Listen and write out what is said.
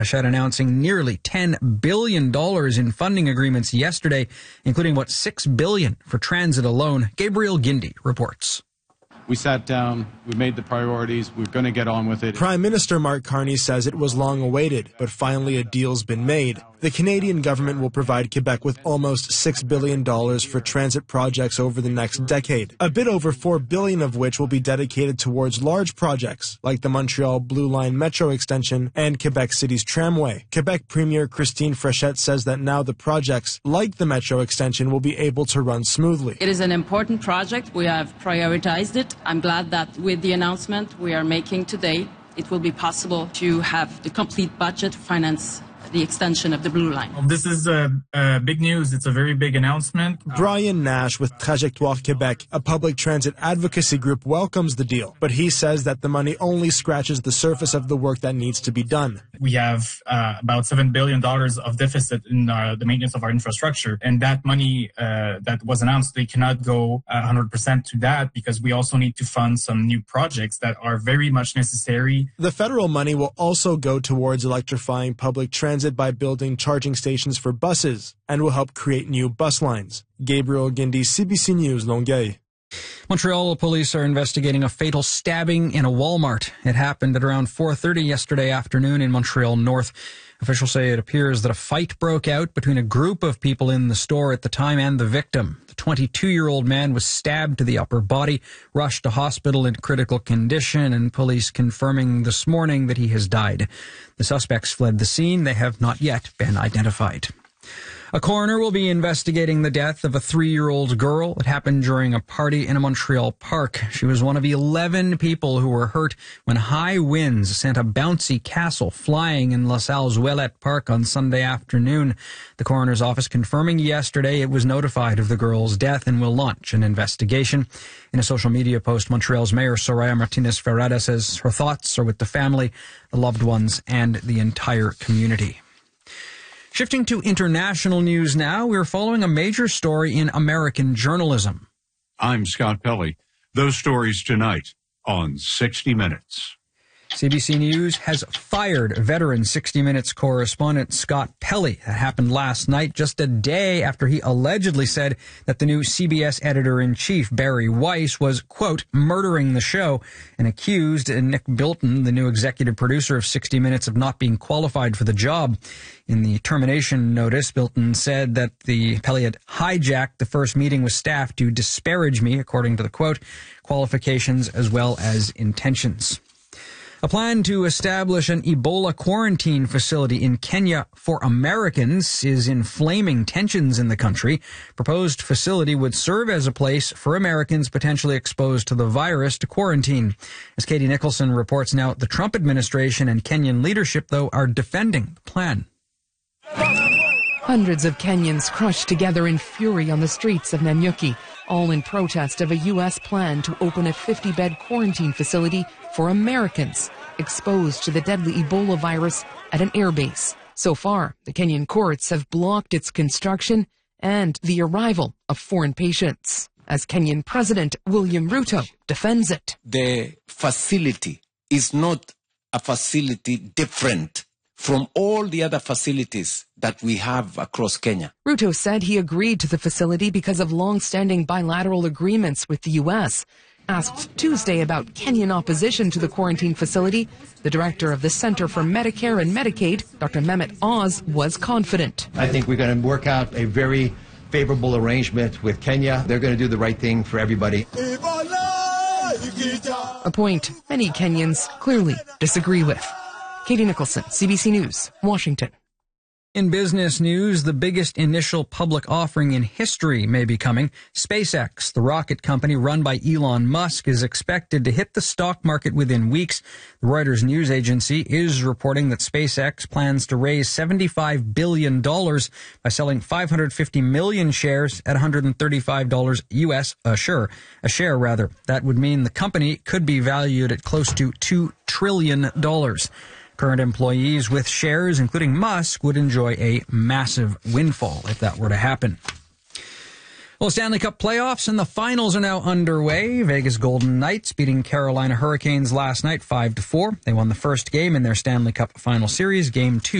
Frechette announcing nearly $10 billion in funding agreements yesterday, including $6 billion for transit alone. Gabriel Gindi reports. We sat down, we made the priorities, we're going to get on with it. Prime Minister Mark Carney says it was long awaited, but finally a deal's been made. The Canadian government will provide Quebec with almost $6 billion for transit projects over the next decade, a bit over $4 billion of which will be dedicated towards large projects like the Montreal Blue Line Metro extension and Quebec City's tramway. Quebec Premier Christine Frechette says that now the projects, like the Metro extension, will be able to run smoothly. It is an important project. We have prioritized it. I'm glad that with the announcement we are making today, it will be possible to have the complete budget to finance the extension of the Blue Line. This is big news. It's a very big announcement. Brian Nash with Trajectoire Québec, a public transit advocacy group, welcomes the deal, but he says that the money only scratches the surface of the work that needs to be done. We have about $7 billion of deficit in the maintenance of our infrastructure, and that money that was announced, they cannot go 100% to that because we also need to fund some new projects that are very much necessary. The federal money will also go towards electrifying public transit by building charging stations for buses and will help create new bus lines. Gabriel Gindi, CBC News, Longueuil. Montreal police are investigating a fatal stabbing in a Walmart. It happened at around 4:30 yesterday afternoon in Montreal North. Officials say it appears that a fight broke out between a group of people in the store at the time and the victim. The 22-year-old man was stabbed to the upper body, rushed to hospital in critical condition, and police confirming this morning that he has died. The suspects fled the scene. They have not yet been identified. A coroner will be investigating the death of a 3-year-old girl. It happened during a party in a Montreal park. She was one of 11 people who were hurt when high winds sent a bouncy castle flying in LaSalle's Ouellette Park on Sunday afternoon. The coroner's office confirming yesterday it was notified of the girl's death and will launch an investigation. In a social media post, Montreal's Mayor Soraya Martinez-Ferrada says her thoughts are with the family, the loved ones, and the entire community. Shifting to international news now, we're following a major story in American journalism. I'm Scott Pelley. Those stories tonight on 60 Minutes. CBC News has fired veteran 60 Minutes correspondent Scott Pelley. That happened last night, just a day after he allegedly said that the new CBS editor-in-chief, Barry Weiss, was, quote, murdering the show, and accused Nick Bilton, the new executive producer of 60 Minutes, of not being qualified for the job. In the termination notice, Bilton said that Pelley had hijacked the first meeting with staff to disparage me, according to the quote, qualifications as well as intentions. A plan to establish an Ebola quarantine facility in Kenya for Americans is inflaming tensions in the country. Proposed facility would serve as a place for Americans potentially exposed to the virus to quarantine. As Katie Nicholson reports now, the Trump administration and Kenyan leadership, though, are defending the plan. Hundreds of Kenyans crushed together in fury on the streets of Nanyuki, all in protest of a U.S. plan to open a 50-bed quarantine facility for Americans exposed to the deadly Ebola virus at an airbase. So far, the Kenyan courts have blocked its construction and the arrival of foreign patients, as Kenyan President William Ruto defends it. The facility is not a facility different from all the other facilities that we have across Kenya. Ruto said he agreed to the facility because of long-standing bilateral agreements with the U.S. Asked Tuesday about Kenyan opposition to the quarantine facility, the director of the Center for Medicare and Medicaid, Dr. Mehmet Oz, was confident. I think we're going to work out a very favorable arrangement with Kenya. They're going to do the right thing for everybody. A point many Kenyans clearly disagree with. Katie Nicholson, CBC News, Washington. In business news, the biggest initial public offering in history may be coming. SpaceX, the rocket company run by Elon Musk, is expected to hit the stock market within weeks. The Reuters news agency is reporting that SpaceX plans to raise $75 billion by selling 550 million shares at $135 US a share. That would mean the company could be valued at close to $2 trillion. Current employees with shares, including Musk, would enjoy a massive windfall if that were to happen. Well, Stanley Cup playoffs and the finals are now underway. Vegas Golden Knights beating Carolina Hurricanes last night 5-4. They won the first game in their Stanley Cup final series, Game 2.